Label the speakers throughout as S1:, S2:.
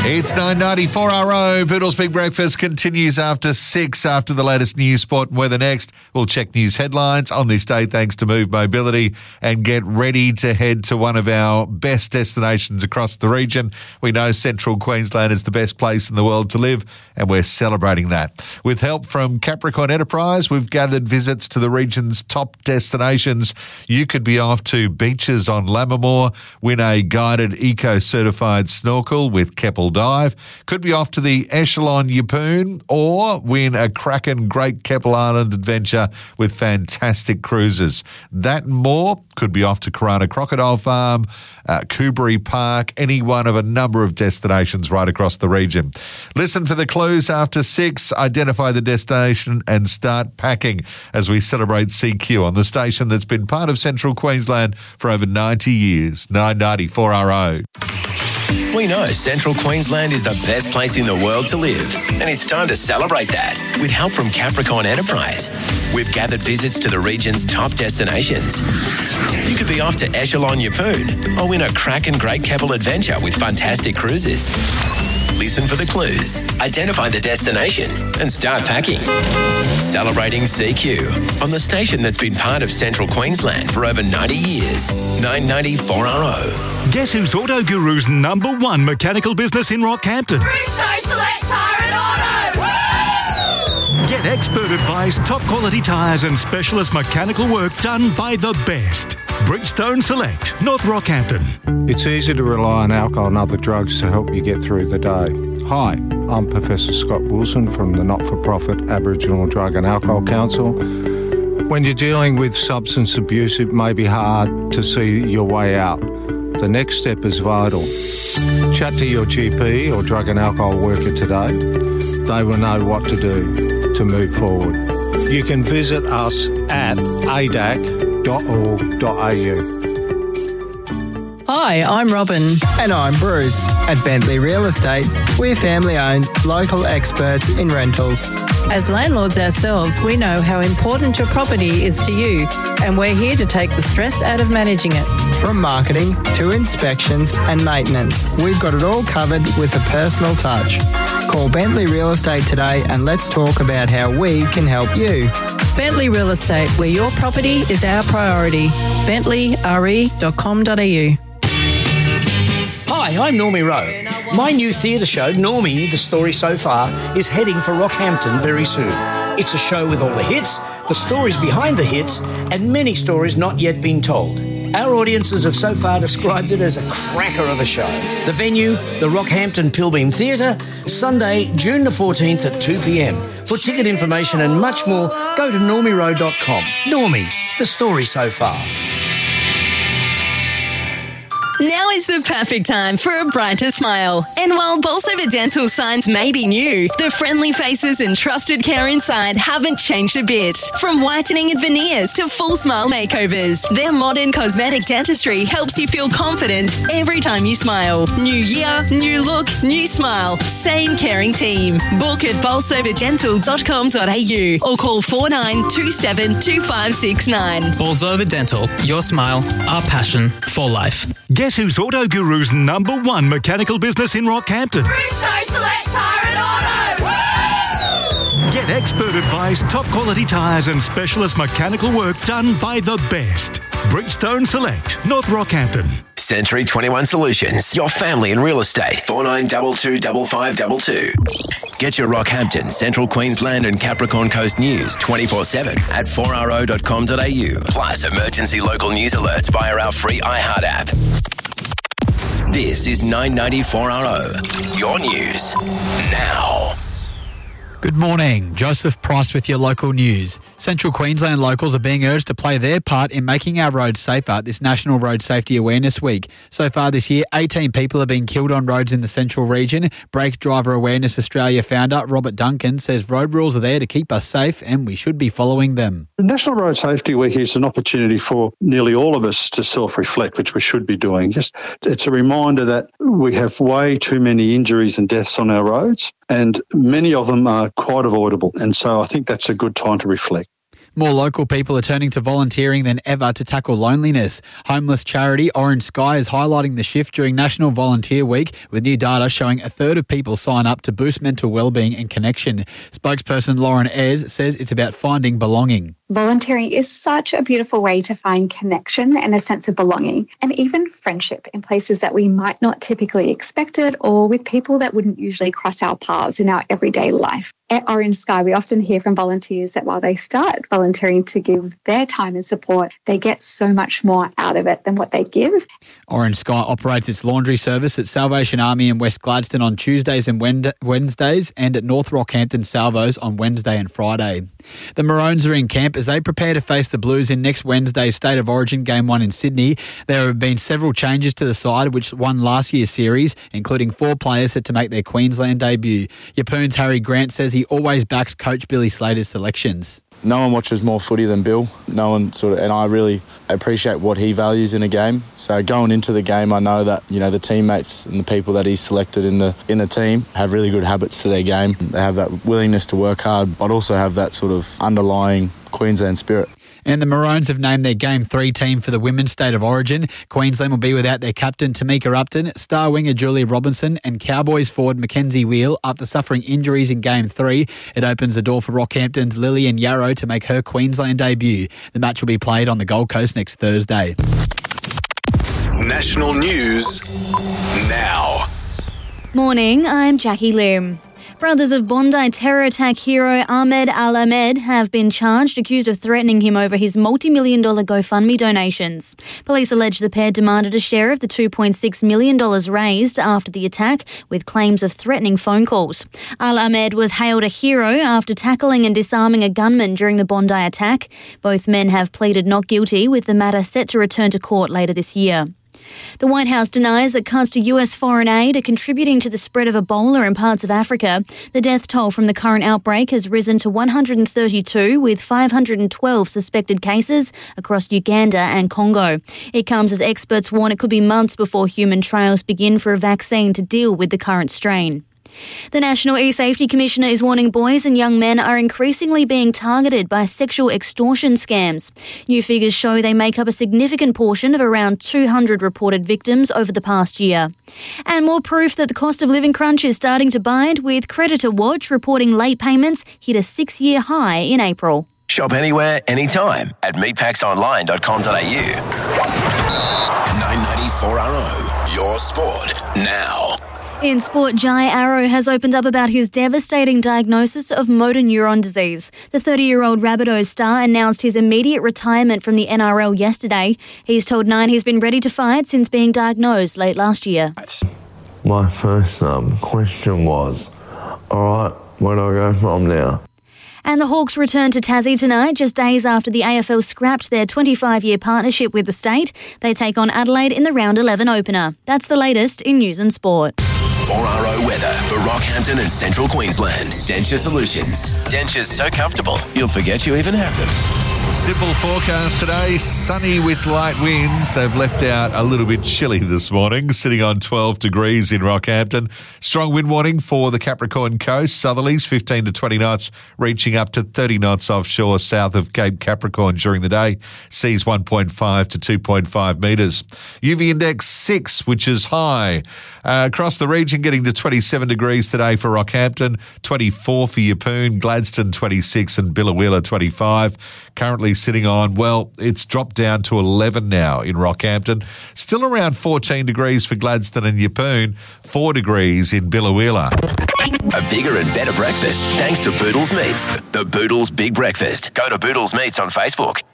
S1: It's 9:94 Poodle's Big Breakfast continues after 6 after the latest news, sport and weather next. We'll check news headlines on this day thanks to Move Mobility and get ready to head to one of our best destinations across the region. We know Central Queensland is the best place in the world to live and we're celebrating that. With help from Capricorn Enterprise, we've gathered visits to the region's top destinations. You could be off to beaches on Lammermoor, win a guided eco-certified snorkel with Keppel Dive, could be off to the Echelon Yeppoon or win a cracking Great Keppel Island adventure with fantastic cruises. That and more. Could be off to Karana Crocodile Farm, Coobary Park, any one of a number of destinations right across the region. Listen for the clues after 6, identify the destination and start packing as we celebrate CQ on the station that's been part of Central Queensland for over 90 years. 994RO.
S2: We know Central Queensland is the best place in the world to live, and it's time to celebrate that with help from Capricorn Enterprise. We've gathered visits to the region's top destinations. You could be off to Echelon Yeppoon or win a cracking Great Keppel adventure with fantastic cruises. Listen for the clues, identify the destination and start packing. Celebrating CQ on the station that's been part of Central Queensland for over 90 years. 994RO.
S3: Guess who's Auto Guru's #1 mechanical business in Rockhampton?
S4: Bridgestone Select Tyre and Auto! Woo!
S3: Get expert advice, top quality tyres and specialist mechanical work done by the best. Bridgestone Select, North Rockhampton.
S5: It's easy to rely on alcohol and other drugs to help you get through the day. Hi, I'm Professor Scott Wilson from the not-for-profit Aboriginal Drug and Alcohol Council. When you're dealing with substance abuse, it may be hard to see your way out. The next step is vital. Chat to your GP or drug and alcohol worker today. They will know what to do to move forward. You can visit us at adac.org.au.
S6: Hi, I'm Robin.
S7: And I'm Bruce.
S6: At Bentley Real Estate, we're family-owned, local experts in rentals.
S8: As landlords ourselves, we know how important your property is to you, and we're here to take the stress out of managing it.
S6: From marketing to inspections and maintenance, we've got it all covered with a personal touch. Call Bentley Real Estate today and let's talk about how we can help you.
S8: Bentley Real Estate, where your property is our priority. BentleyRE.com.au.
S9: Hi, I'm Normie Rowe. My new theatre show, Normie, The Story So Far, is heading for Rockhampton very soon. It's a show with all the hits, the stories behind the hits, and many stories not yet been told. Our audiences have so far described it as a cracker of a show. The venue, the Rockhampton Pilbeam Theatre, Sunday, June the 14th at 2 p.m. For ticket information and much more, go to normierowe.com. Normie, The Story So Far.
S10: Now is the perfect time for a brighter smile. And while Bolsover Dental signs may be new, the friendly faces and trusted care inside haven't changed a bit. From whitening and veneers to full smile makeovers, their modern cosmetic dentistry helps you feel confident every time you smile. New year, new look, new smile. Same caring team. Book at bolsoverdental.com.au or call 4927 2569.
S11: Bolsover Dental. Your smile, our passion for life.
S3: Guess who's Auto Guru's #1 mechanical business in Rockhampton?
S4: Bridgestone Select Tyre and Auto! Woo!
S3: Get expert advice, top quality tyres and specialist mechanical work done by the best. Bridgestone Select, North Rockhampton.
S2: Century 21 Solutions, your family in real estate. 4922 5522. Get your Rockhampton, Central Queensland and Capricorn Coast news 24/7 at 4RO.com.au. Plus emergency local news alerts via our free iHeart app. This is 994RO, your news now.
S12: Good morning. Joseph Price with your local news. Central Queensland locals are being urged to play their part in making our roads safer this National Road Safety Awareness Week. So far this year, 18 people have been killed on roads in the Central region. Brake Driver Awareness Australia founder Robert Duncan says road rules are there to keep us safe and we should be following them.
S13: The National Road Safety Week is an opportunity for nearly all of us to self-reflect, which we should be doing. It's a reminder that we have way too many injuries and deaths on our roads, and many of them are quite avoidable. And so I think that's a good time to reflect.
S12: More local people are turning to volunteering than ever to tackle loneliness. Homeless charity Orange Sky is highlighting the shift during National Volunteer Week, with new data showing a third of people sign up to boost mental wellbeing and connection. Spokesperson Lauren Ayres says it's about finding belonging.
S7: Volunteering is such a beautiful way to find connection and a sense of belonging, and even friendship in places that we might not typically expect it, or with people that wouldn't usually cross our paths in our everyday life. At Orange Sky, we often hear from volunteers that while they start volunteering to give their time and support, they get so much more out of it than what they give.
S12: Orange Sky operates its laundry service at Salvation Army in West Gladstone on Tuesdays and Wednesdays, and at North Rockhampton Salvos on Wednesday and Friday. The Maroons are in camp as they prepare to face the Blues in next Wednesday's State of Origin Game 1 in Sydney. There have been several changes to the side, which won last year's series, including 4 players set to make their Queensland debut. Yeppoon's Harry Grant says he always backs Coach Billy Slater's selections.
S14: No one watches more footy than Bill. No one and I really appreciate what he values in a game. So going into the game, I know that the teammates and the people that he's selected in the team have really good habits to their game. They have that willingness to work hard, but also have that sort of underlying Queensland spirit.
S12: And the Maroons have named their Game 3 team for the Women's State of Origin. Queensland will be without their captain Tamika Upton, star winger Julie Robinson and Cowboys forward Mackenzie Wheel after suffering injuries in Game 3. It opens the door for Rockhampton's Lillian Yarrow to make her Queensland debut. The match will be played on the Gold Coast next Thursday.
S15: National news now.
S16: Morning, I'm Jackie Lim. Brothers of Bondi terror attack hero Ahmed Al-Ahmed have been charged, accused of threatening him over his multi-million-dollar GoFundMe donations. Police allege the pair demanded a share of the $2.6 million raised after the attack, with claims of threatening phone calls. Al-Ahmed was hailed a hero after tackling and disarming a gunman during the Bondi attack. Both men have pleaded not guilty, with the matter set to return to court later this year. The White House denies that cuts to US foreign aid are contributing to the spread of Ebola in parts of Africa. The death toll from the current outbreak has risen to 132, with 512 suspected cases across Uganda and Congo. It comes as experts warn it could be months before human trials begin for a vaccine to deal with the current strain. The National E-Safety Commissioner is warning boys and young men are increasingly being targeted by sexual extortion scams. New figures show they make up a significant portion of around 200 reported victims over the past year. And more proof that the cost of living crunch is starting to bite, with Creditor Watch reporting late payments hit a 6-year high in April.
S2: Shop anywhere, anytime at meatpacksonline.com.au. 994RO, your sport now.
S16: In sport, Jai Arrow has opened up about his devastating diagnosis of motor neuron disease. The 30-year-old Rabbitohs star announced his immediate retirement from the NRL yesterday. He's told Nine he's been ready to fight since being diagnosed late last year.
S17: My first question was, all right, where do I go from now?
S16: And the Hawks return to Tassie tonight, just days after the AFL scrapped their 25-year partnership with the state. They take on Adelaide in the Round 11 opener. That's the latest in news and sport.
S2: 4RO weather for Rockhampton and Central Queensland. Denture Solutions. Dentures so comfortable, you'll forget you even have them.
S1: Simple forecast today, sunny with light winds. They've left out a little bit chilly this morning, sitting on 12 degrees in Rockhampton. Strong wind warning for the Capricorn coast. Southerlies 15 to 20 knots, reaching up to 30 knots offshore south of Cape Capricorn during the day. Seas 1.5 to 2.5 metres. UV index 6, which is high. Across the region, getting to 27 degrees today for Rockhampton, 24 for Yeppoon, Gladstone 26 and Billawheeler 25. Currently sitting on, it's dropped down to 11 now in Rockhampton. Still around 14 degrees for Gladstone and Yeppoon, 4 degrees in Billawheeler.
S2: A bigger and better breakfast thanks to Boodles Meats. The Boodles Big Breakfast. Go to Boodles Meats on Facebook.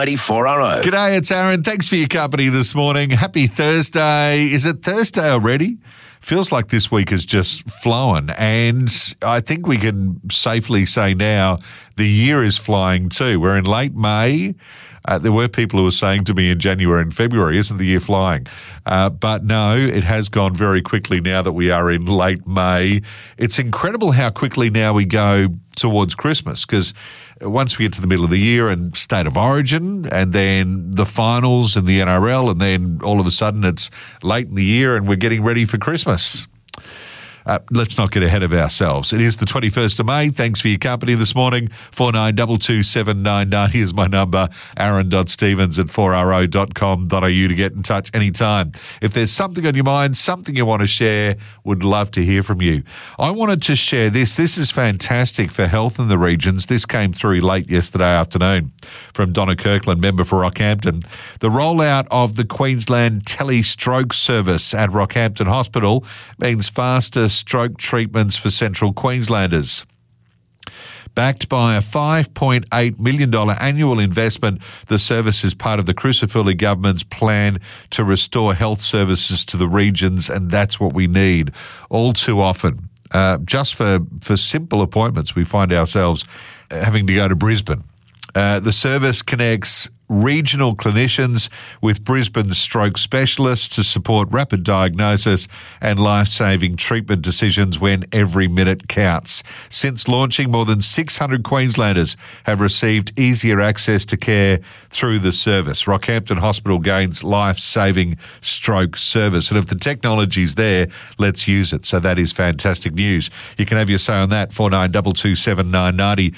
S2: 994RO.
S1: G'day, it's Aaron. Thanks for your company this morning. Happy Thursday. Is it Thursday already? Feels like this week has just flown, and I think we can safely say now the year is flying too. We're in late May. There were people who were saying to me in January and February, isn't the year flying? But no, it has gone very quickly now that we are in late May. It's incredible how quickly now we go towards Christmas, because once we get to the middle of the year and State of Origin and then the finals and the NRL, and then all of a sudden it's late in the year and we're getting ready for Christmas. let's not get ahead of ourselves. It is the 21st of May. Thanks for your company this morning. 49227990 is my number. aaron.stevens@4ro.com.au to get in touch anytime. If there's something on your mind, something you want to share, would love to hear from you. I wanted to share this. This is fantastic for health in the regions. This came through late yesterday afternoon from Donna Kirkland, member for Rockhampton. The rollout of the Queensland Tele-Stroke service at Rockhampton Hospital means faster stroke treatments for Central Queenslanders. Backed by a $5.8 million annual investment, the service is part of the Crucifili government's plan to restore health services to the regions, and that's what we need. All too often, just for simple appointments, we find ourselves having to go to Brisbane. The service connects regional clinicians with Brisbane stroke specialists to support rapid diagnosis and life-saving treatment decisions when every minute counts. Since launching, more than 600 Queenslanders have received easier access to care through the service. Rockhampton Hospital gains life-saving stroke service. And if the technology's there, let's use it. So that is fantastic news. You can have your say on that, 49227990,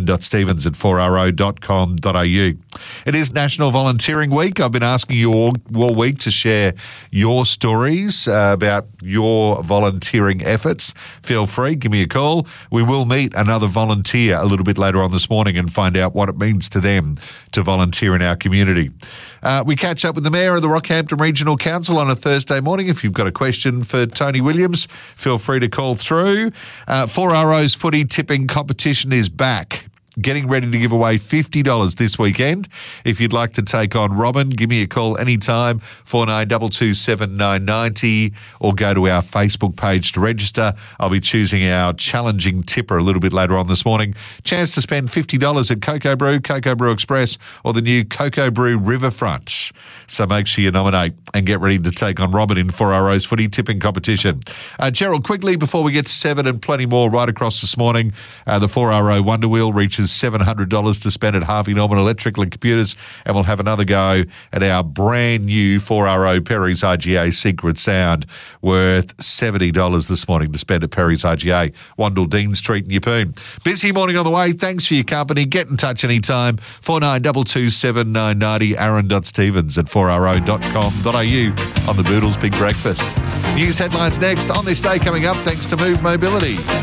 S1: aaron.stevens@4ro.com.au. It is National Volunteering Week. I've been asking you all week to share your stories about your volunteering efforts. Feel free, give me a call. We will meet another volunteer a little bit later on this morning and find out what it means to them to volunteer in our community. We catch up with the Mayor of the Rockhampton Regional Council on a Thursday morning. If you've got a question for Tony Williams, feel free to call through. 4Ro's footy tipping competition is back. Getting ready to give away $50 this weekend. If you'd like to take on Robin, give me a call anytime, 49227990, or go to our Facebook page to register. I'll be choosing our challenging tipper a little bit later on this morning. Chance to spend $50 at Cocoa Brew Express, or the new Cocoa Brew Riverfront. So make sure you nominate and get ready to take on Robin in 4Ro's footy tipping competition. Gerald, quickly before we get to 7 and plenty more right across this morning, the 4RO Wonder Wheel reaches $700 to spend at Harvey Norman Electrical and Computers, and we'll have another go at our brand new 4RO Perry's IGA Secret Sound, worth $70 this morning to spend at Perry's IGA, Wandle Dean Street in Yeppoon. Busy morning on the way. Thanks for your company. Get in touch anytime, 49227990, aaron.stevens@4ro.com.au on the Boodles Big Breakfast. News headlines next on this day coming up, thanks to Move Mobility.